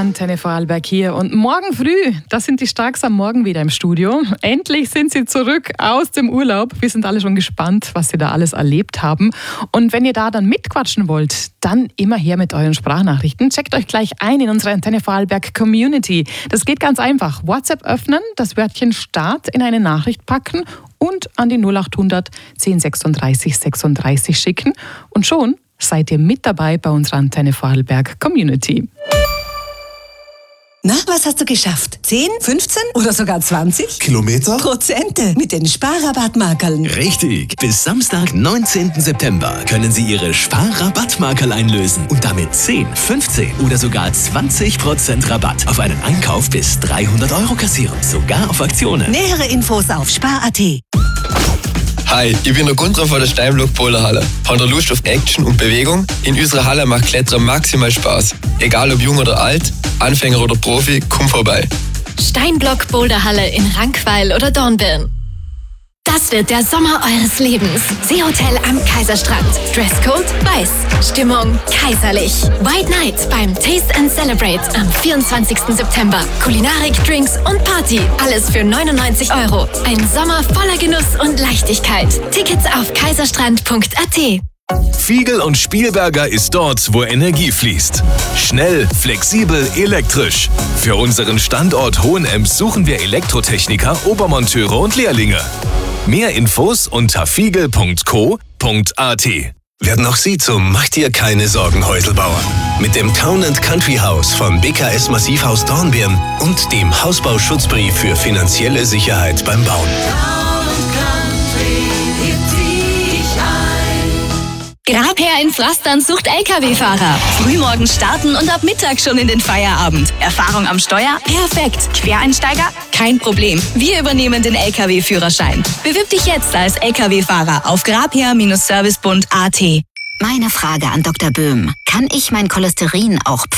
Antenne Vorarlberg hier. Und morgen früh, da sind die Starks am Morgen wieder im Studio. Endlich sind sie zurück aus dem Urlaub. Wir sind alle schon gespannt, was sie da alles erlebt haben. Und wenn ihr da dann mitquatschen wollt, dann immer her mit euren Sprachnachrichten. Checkt euch gleich ein in unsere Antenne Vorarlberg Community. Das geht ganz einfach. WhatsApp öffnen, das Wörtchen Start in eine Nachricht packen und an die 0800 1036 36 schicken. Und schon seid ihr mit dabei bei unserer Antenne Vorarlberg Community. Na, was hast du geschafft? 10, 15 oder sogar 20? Kilometer? Prozente mit den Sparrabattmarkerln. Richtig. Bis Samstag, 19. September können Sie Ihre Sparrabattmarkerl einlösen und damit 10, 15 oder sogar 20% Rabatt auf einen Einkauf bis 300 € kassieren. Sogar auf Aktionen. Nähere Infos auf spar.at. Hi, ich bin der Gunther von der Steinblock Boulderhalle. Habt ihr Lust auf Action und Bewegung? In unserer Halle macht Klettern maximal Spaß. Egal ob jung oder alt, Anfänger oder Profi, komm vorbei. Steinblock Boulderhalle in Rankweil oder Dornbirn. Das wird der Sommer eures Lebens. Seehotel am Kaiserstrand. Dresscode weiß. Stimmung kaiserlich. White Night beim Taste and Celebrate am 24. September. Kulinarik, Drinks und Party. Alles für 99 €. Ein Sommer voller Genuss und Leichtigkeit. Tickets auf kaiserstrand.at. Fiegel und Spielberger ist dort, wo Energie fließt. Schnell, flexibel, elektrisch. Für unseren Standort Hohenems suchen wir Elektrotechniker, Obermonteure und Lehrlinge. Mehr Infos unter fiegel.co.at. Werden auch Sie zum Mach dir keine Sorgen Häuselbauer. Mit dem Town & Country Haus von BKS Massivhaus Dornbirn und dem Hausbauschutzbrief für finanzielle Sicherheit beim Bauen. Grabherr in Pflastern sucht LKW-Fahrer. Frühmorgens starten und ab Mittag schon in den Feierabend. Erfahrung am Steuer? Perfekt. Quereinsteiger? Kein Problem. Wir übernehmen den LKW-Führerschein. Bewirb dich jetzt als LKW-Fahrer auf grabherr-servicebund.at. Meine Frage an Dr. Böhm. Kann ich mein Cholesterin auch